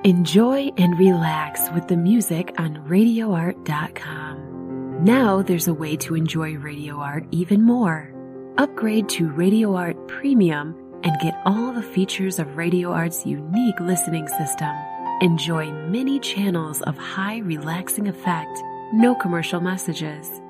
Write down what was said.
Enjoy and relax with the music on RadioArt.com. Now there's a way to enjoy Radio Art even more. Upgrade to Radio Art Premium and get all the features of Radio Art's unique listening system. Enjoy many channels of high relaxing effect, no commercial messages,